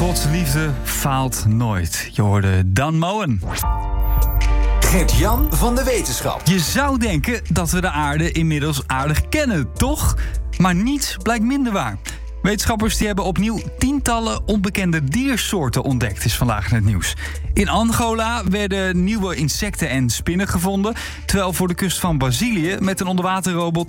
Gods liefde faalt nooit. Je hoorde Dan Moen. Gert-Jan van de wetenschap. Je zou denken dat we de aarde inmiddels aardig kennen, toch? Maar niets blijkt minder waar. Wetenschappers die hebben opnieuw tientallen onbekende diersoorten ontdekt, is vandaag in het nieuws. In Angola werden nieuwe insecten en spinnen gevonden, terwijl voor de kust van Brazilië met een onderwaterrobot